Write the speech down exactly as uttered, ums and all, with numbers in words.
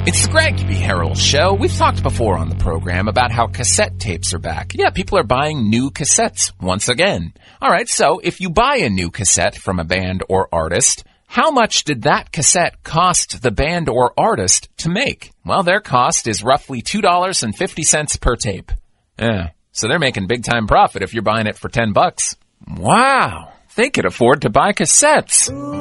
It's the Greg B. Harold Show. We've talked before on the program about how cassette tapes are back. Yeah, people are buying new cassettes once again. All right, so if you buy a new cassette from a band or artist, how much did that cassette cost the band or artist to make? Well, their cost is roughly two dollars and fifty cents per tape. Yeah, so they're making big-time profit if you're buying it for ten bucks. Wow, they could afford to buy cassettes.